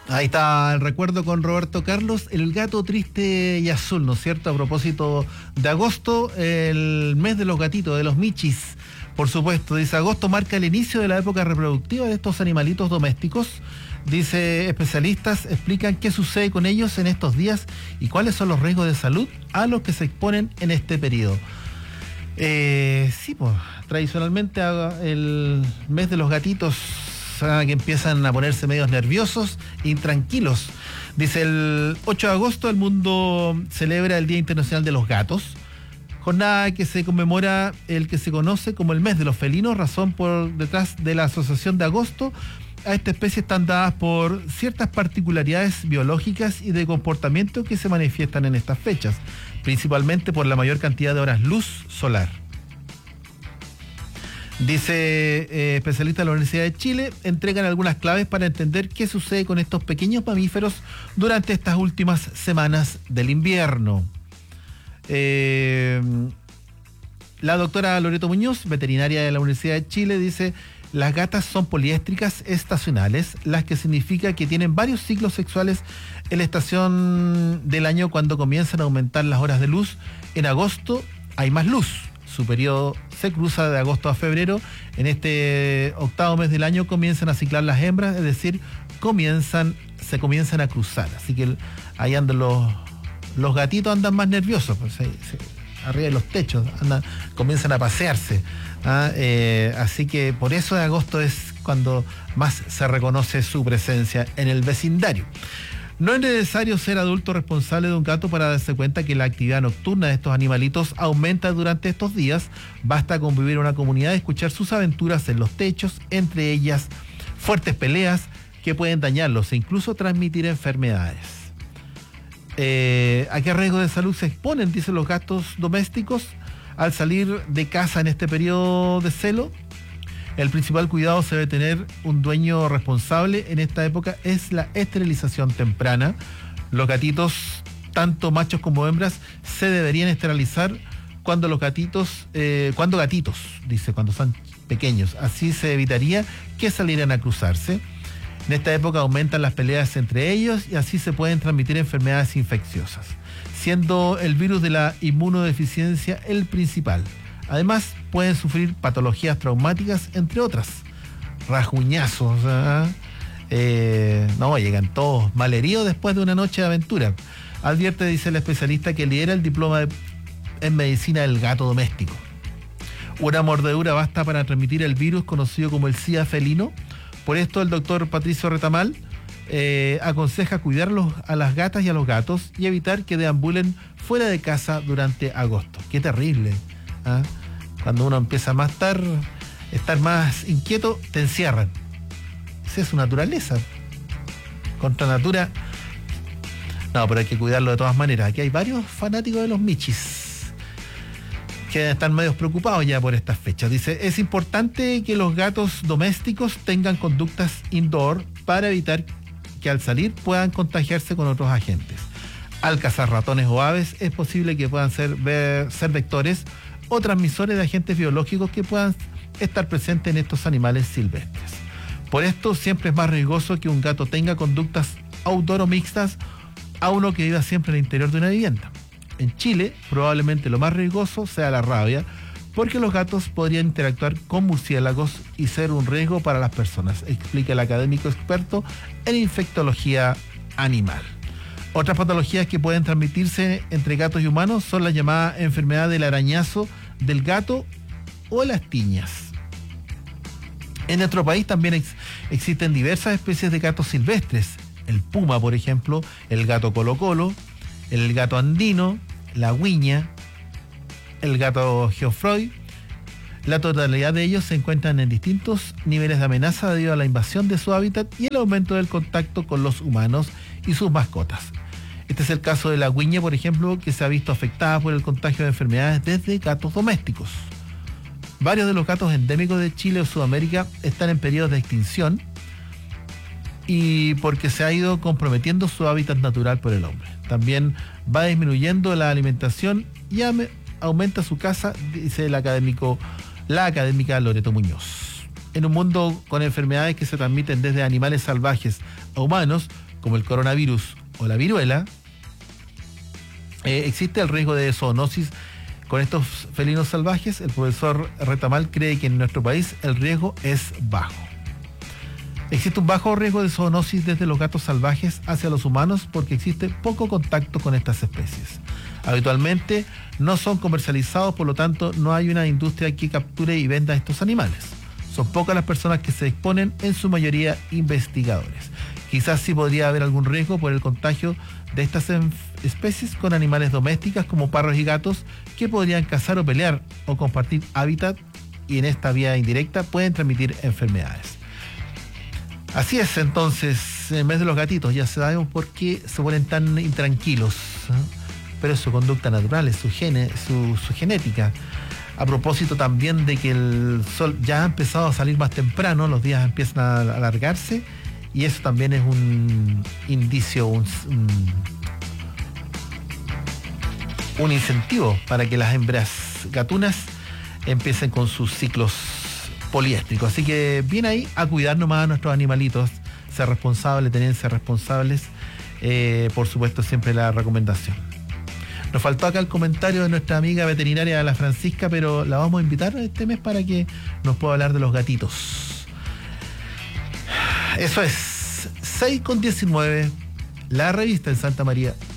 Ahí está el recuerdo con Roberto Carlos, el gato triste y azul, ¿no es cierto? A propósito de agosto, el mes de los gatitos, de los michis, por supuesto. Dice, agosto marca el inicio de la época reproductiva de estos animalitos domésticos. Dice, especialistas explican qué sucede con ellos en estos días y cuáles son los riesgos de salud a los que se exponen en este periodo. Sí, pues, tradicionalmente el mes de los gatitos, que empiezan a ponerse medios nerviosos e intranquilos. Dice, el 8 de agosto el mundo celebra el Día Internacional de los Gatos, jornada que se conmemora el que se conoce como el mes de los felinos, razón por detrás de la asociación de agosto. A esta especie están dadas por ciertas particularidades biológicas y de comportamiento que se manifiestan en estas fechas, principalmente por la mayor cantidad de horas luz solar. Dice, especialistas de la Universidad de Chile entregan algunas claves para entender qué sucede con estos pequeños mamíferos durante estas últimas semanas del invierno. La doctora Loreto Muñoz, veterinaria de la Universidad de Chile, dice, las gatas son poliéstricas estacionales, las que significa que tienen varios ciclos sexuales en la estación del año cuando comienzan a aumentar las horas de luz. En agosto hay más luz. Su periodo se cruza de agosto a febrero. En este octavo mes del año comienzan a ciclar las hembras, es decir, se comienzan a cruzar. Así que ahí andan los gatitos, andan más nerviosos, pues, arriba de los techos, comienzan a pasearse. Así que por eso de agosto es cuando más se reconoce su presencia en el vecindario. No es necesario ser adulto responsable de un gato para darse cuenta que la actividad nocturna de estos animalitos aumenta durante estos días. Basta con vivir en una comunidad y escuchar sus aventuras en los techos, entre ellas fuertes peleas que pueden dañarlos e incluso transmitir enfermedades. ¿A qué riesgo de salud se exponen, dicen los gatos domésticos, al salir de casa en este periodo de celo? El principal cuidado se debe tener un dueño responsable en esta época es la esterilización temprana. Los gatitos, tanto machos como hembras, se deberían esterilizar cuando son pequeños. Así se evitaría que salieran a cruzarse. En esta época aumentan las peleas entre ellos y así se pueden transmitir enfermedades infecciosas, siendo el virus de la inmunodeficiencia el principal. Además, pueden sufrir patologías traumáticas, entre otras. Rasguñazos, llegan todos malheridos después de una noche de aventura. Advierte, dice el especialista, que lidera el diploma en medicina del gato doméstico. Una mordedura basta para transmitir el virus conocido como el SIDA felino. Por esto, el doctor Patricio Retamal aconseja cuidar a las gatas y a los gatos y evitar que deambulen fuera de casa durante agosto. ¡Qué terrible! Cuando uno empieza a estar más inquieto, te encierran. Esa es su naturaleza. Contra natura. No, pero hay que cuidarlo de todas maneras. Aquí hay varios fanáticos de los michis que están medio preocupados ya por estas fechas. Dice, es importante que los gatos domésticos tengan conductas indoor para evitar que al salir puedan contagiarse con otros agentes. Al cazar ratones o aves, es posible que puedan ser vectores o transmisores de agentes biológicos que puedan estar presentes en estos animales silvestres. Por esto, siempre es más riesgoso que un gato tenga conductas outdoor o mixtas a uno que viva siempre en el interior de una vivienda. En Chile, probablemente lo más riesgoso sea la rabia, porque los gatos podrían interactuar con murciélagos y ser un riesgo para las personas, explica el académico experto en infectología animal. Otras patologías que pueden transmitirse entre gatos y humanos son la llamada enfermedad del arañazo del gato o las tiñas. En nuestro país también existen diversas especies de gatos silvestres. El puma, por ejemplo, el gato colo-colo, el gato andino, la huiña, el gato geoffroy. La totalidad de ellos se encuentran en distintos niveles de amenaza debido a la invasión de su hábitat y el aumento del contacto con los humanos y sus mascotas. Este es el caso de la huiña, por ejemplo, que se ha visto afectada por el contagio de enfermedades desde gatos domésticos. Varios de los gatos endémicos de Chile o Sudamérica están en periodos de extinción y porque se ha ido comprometiendo su hábitat natural por el hombre. También va disminuyendo la alimentación y aumenta su caza, dice la académica Loreto Muñoz. En un mundo con enfermedades que se transmiten desde animales salvajes a humanos, como el coronavirus o la viruela, existe el riesgo de zoonosis con estos felinos salvajes. El profesor Retamal cree que en nuestro país el riesgo es bajo. Existe un bajo riesgo de zoonosis desde los gatos salvajes hacia los humanos porque existe poco contacto con estas especies. Habitualmente no son comercializados, por lo tanto no hay una industria que capture y venda estos animales. Son pocas las personas que se exponen, en su mayoría investigadores. Quizás sí podría haber algún riesgo por el contagio de estas especies con animales domésticas como perros y gatos que podrían cazar o pelear o compartir hábitat, y en esta vía indirecta pueden transmitir enfermedades. Así es, entonces, en vez de los gatitos, ya sabemos por qué se ponen tan intranquilos, ¿eh? Pero es su conducta natural, es su genética. A propósito también de que el sol ya ha empezado a salir más temprano, los días empiezan a alargarse, y eso también es un indicio, un incentivo para que las hembras gatunas empiecen con sus ciclos poliéstricos. Así que bien ahí, a cuidar nomás a nuestros animalitos, ser responsables, tenerse responsables, por supuesto siempre la recomendación. Nos faltó acá el comentario de nuestra amiga veterinaria, la Francisca, pero la vamos a invitar este mes para que nos pueda hablar de los gatitos. Eso es 6:19, la revista en Santa María.